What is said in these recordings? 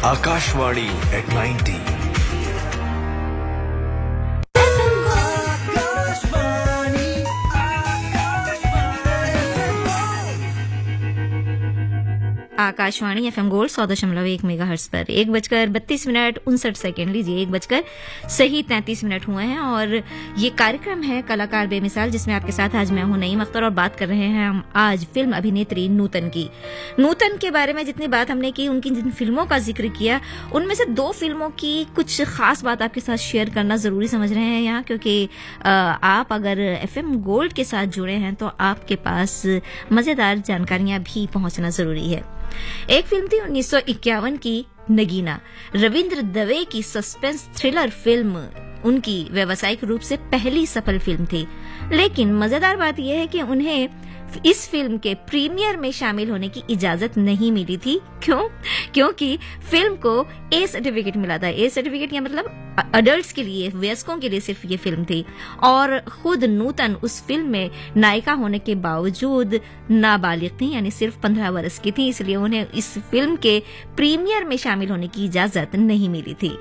Akashvani at 90. Akashvani FM gold 100.1 megahertz पर 1:32:59 लीजिए 1:33 हुए हैं और ये कार्यक्रम है कलाकार बेमिसाल, जिसमें आपके साथ आज मैं हूं नईम अख्तर और बात कर रहे हैं हम आज फिल्म अभिनेत्री नूतन की। नूतन के बारे में जितनी बात हमने की, उनकी जिन फिल्मों का जिक्र किया, उनमें से 2 फिल्मों की कुछ खास बात आपके साथ शेयर करना जरूरी समझ रहे हैं यहाँ, क्योंकि आप अगर FM गोल्ड के साथ जुड़े हैं तो आपके पास मजेदार जानकारियां भी पहुंचना जरूरी है। एक फिल्म थी 1951 की नगीना, रविंद्र दवे की सस्पेंस थ्रिलर फिल्म। उनकी व्यावसायिक रूप से पहली सफल फिल्म थी, लेकिन मजेदार बात यह है कि उन्हें इस फिल्म के प्रीमियर में शामिल होने की इजाजत नहीं मिली थी। क्योंकि फिल्म को ए सर्टिफिकेट मिला था। ए सर्टिफिकेट या मतलब अडल्ट्स के लिए, वयस्कों के लिए सिर्फ ये फिल्म थी, और खुद नूतन उस फिल्म में नायिका होने के बावजूद नाबालिग थी, यानी सिर्फ 15 वर्ष की थी, इसलिए उन्हें इस फिल्म के प्रीमियर में शामिल होने की इजाजत नहीं मिली थी।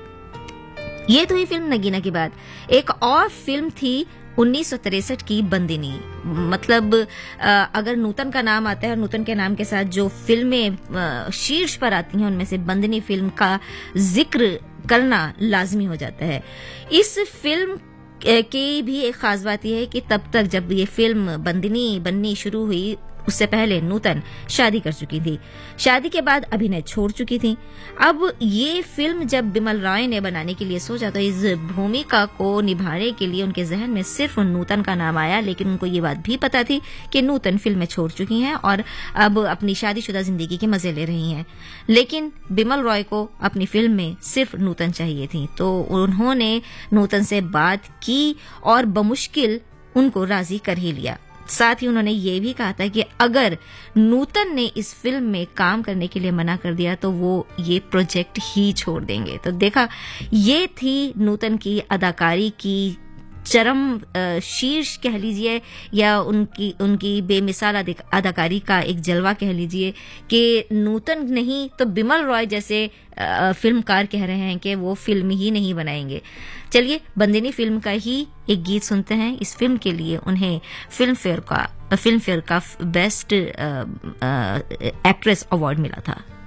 ये तो ही फिल्म नगीना की बात। एक और फिल्म थी 1963 की बंदिनी। मतलब अगर नूतन का नाम आता है और नूतन के नाम के साथ जो फिल्में शीर्ष पर आती हैं, उनमें से बंदिनी फिल्म का जिक्र करना लाजमी हो जाता है। इस फिल्म की भी एक खास बात यह है कि तब तक जब ये फिल्म बंदिनी बननी शुरू हुई, उससे पहले नूतन शादी कर चुकी थी। शादी के बाद अभिनय छोड़ चुकी थी। अब ये फिल्म जब बिमल रॉय ने बनाने के लिए सोचा तो इस भूमिका को निभाने के लिए उनके जहन में सिर्फ नूतन का नाम आया, लेकिन उनको ये बात भी पता थी कि नूतन फिल्में छोड़ चुकी हैं और अब अपनी शादीशुदा जिंदगी के मजे ले रही हैं। लेकिन बिमल रॉय को अपनी फिल्म में सिर्फ नूतन चाहिए थी, तो उन्होंने नूतन से बात की और बमुश्किल उनको राजी कर ही लिया। साथ ही उन्होंने ये भी कहा था कि अगर नूतन ने इस फिल्म में काम करने के लिए मना कर दिया तो वो ये प्रोजेक्ट ही छोड़ देंगे। तो देखा, ये थी नूतन की अदाकारी की चरम शीर्ष कह लीजिए, या उनकी बेमिसाल अदाकारी का एक जलवा कह लीजिए, कि नूतन नहीं तो बिमल रॉय जैसे फिल्मकार कह रहे हैं कि वो फिल्म ही नहीं बनाएंगे। चलिए बंदिनी फिल्म का ही एक गीत सुनते हैं। इस फिल्म के लिए उन्हें फिल्म फेयर का बेस्ट एक्ट्रेस अवार्ड मिला था।